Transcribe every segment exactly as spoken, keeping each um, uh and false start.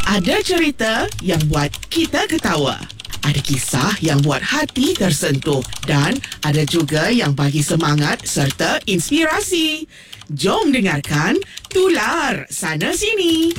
Ada cerita yang buat kita ketawa. Ada kisah yang buat hati tersentuh. Dan ada juga yang bagi semangat serta inspirasi. Jom dengarkan Tular Sana Sini.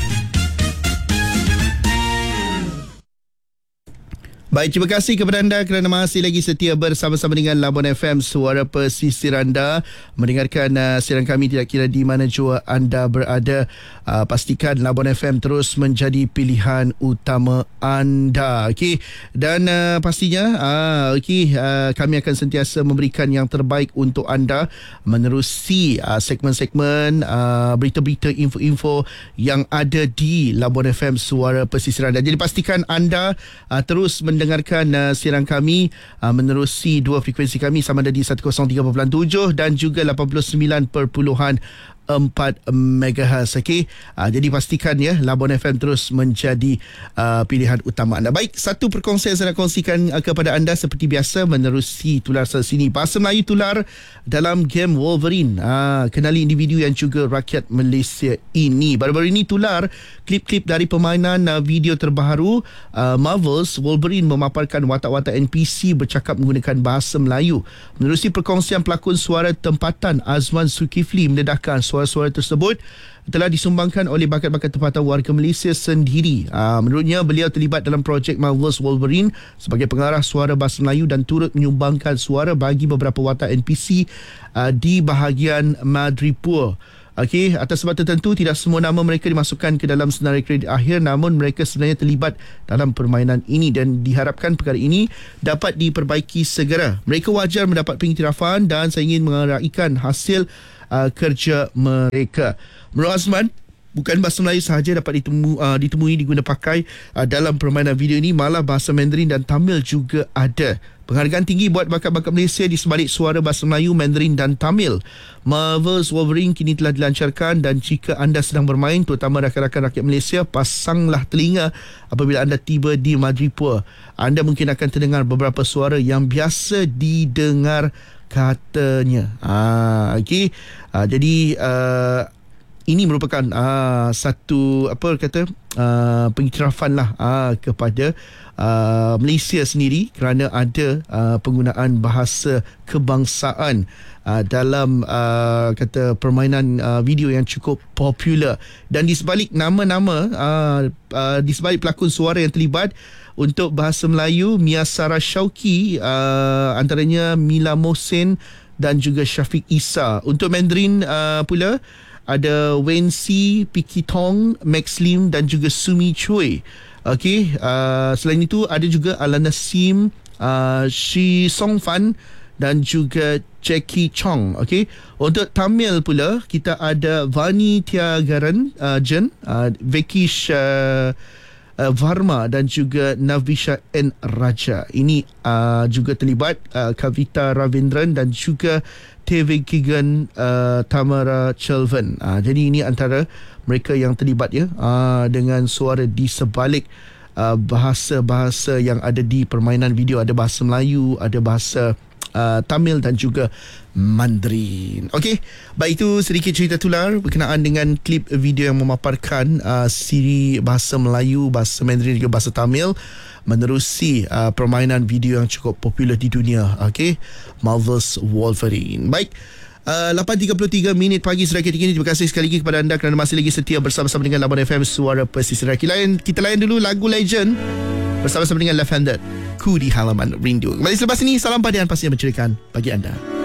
Baik, terima kasih kepada anda kerana masih lagi setia bersama-sama dengan Labuan F M, suara pesisir anda. Mendengarkan uh, siaran kami tidak kira di mana jua anda berada. Uh, pastikan Labuan F M terus menjadi pilihan utama anda. Okey, dan uh, pastinya uh, okey, uh, kami akan sentiasa memberikan yang terbaik untuk anda menerusi uh, segmen-segmen uh, berita-berita, info-info yang ada di Labuan F M, suara pesisir anda. Jadi pastikan anda uh, terus mendengarkan dengarkan uh, siaran kami uh, menerusi dua frekuensi kami, sama ada di seratus tiga perpuluhan tujuh dan juga lapan puluh sembilan perpuluhan empat megahertz. Okey, uh, jadi pastikan ya Labuan F M terus menjadi uh, pilihan utama anda. Baik, satu perkongsian saya nak kongsikan uh, kepada anda seperti biasa menerusi Tular Sana Sini. Bahasa Melayu tular dalam game Wolverine. Uh, kenali individu yang juga rakyat Malaysia ini. Baru-baru ini tular klip-klip dari permainan uh, video terbaru uh, Marvel's Wolverine memaparkan watak-watak N P C bercakap menggunakan bahasa Melayu. Menerusi perkongsian pelakon suara tempatan Azman Zulkifli mendedahkan suara-suara tersebut telah disumbangkan oleh bakat-bakat tempatan warga Malaysia sendiri. Aa, menurutnya, beliau terlibat dalam projek Marvel's Wolverine sebagai pengarah suara bahasa Melayu dan turut menyumbangkan suara bagi beberapa watak N P C aa, di bahagian Madripoor. Okey, atas sebab tertentu tidak semua nama mereka dimasukkan ke dalam senarai kredit akhir, namun mereka sebenarnya terlibat dalam permainan ini dan diharapkan perkara ini dapat diperbaiki segera. Mereka wajar mendapat pengiktirafan dan saya ingin meraihkan hasil uh, kerja mereka. Menurut Azman, bukan bahasa Melayu sahaja dapat ditemu, uh, ditemui diguna pakai uh, dalam permainan video ini, malah bahasa Mandarin dan Tamil juga ada. Penghargaan tinggi buat bakat-bakat Malaysia di sebalik suara bahasa Melayu, Mandarin dan Tamil. Marvel's Wolverine kini telah dilancarkan dan jika anda sedang bermain, terutama rakan-rakan rakyat Malaysia, pasanglah telinga apabila anda tiba di Madripoor. Anda mungkin akan terdengar beberapa suara yang biasa didengar katanya. Ah, okey. Ah, jadi uh, ini merupakan uh, satu apa kata uh, pengiktirafan lah uh, kepada uh, Malaysia sendiri kerana ada uh, penggunaan bahasa kebangsaan uh, dalam uh, kata permainan uh, video yang cukup popular. Dan di sebalik nama-nama uh, uh, di sebalik pelakon suara yang terlibat untuk bahasa Melayu, Mia Sarah Shauki, uh, antaranya Mila Mohsin dan juga Syafiq Isa. Untuk Mandarin uh, pula ada Wen Si, Piki Tong, Max Lim dan juga Sumi Choi. Okey, uh, selain itu ada juga Alana Sim, uh, Shi Song Fan dan juga Jackie Chong. Okey, untuk Tamil pula kita ada Vani Tiagaran uh, Jen, uh, Vekish uh, uh, Varma dan juga Navisha N Raja. Ini uh, juga terlibat uh, Kavita Ravindran dan juga Teve Kigan uh, Tamara Chelvan. Uh, jadi ini antara mereka yang terlibat ya uh, dengan suara di sebalik uh, bahasa-bahasa yang ada di permainan video. Ada bahasa Melayu, ada bahasa uh, Tamil dan juga Mandarin. Okey, baik, itu sedikit cerita tular berkenaan dengan klip video yang memaparkan uh, siri bahasa Melayu, bahasa Mandarin dan juga bahasa Tamil menerusi uh, permainan video yang cukup popular di dunia. Okey, Marvel's Wolverine. Baik, uh, lapan tiga puluh tiga minit pagi sudah ketika ini. Terima kasih sekali lagi kepada anda kerana masih lagi setia bersama-sama dengan Labuan F M, suara pesisir. Kita layan, kita layan dulu lagu Legend bersama-sama dengan Left Handed, Ku di Halaman Rindu. Kembali selepas ini, salam padian pasti yang mencerikan bagi anda.